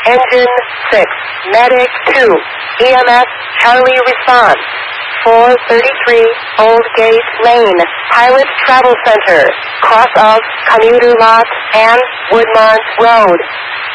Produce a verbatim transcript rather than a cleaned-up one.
Engine six, Medic two, E M S Charlie response. four thirty-three Old Gate Lane, Pilot Travel Center, cross of Commuter Lot and Woodmont Road.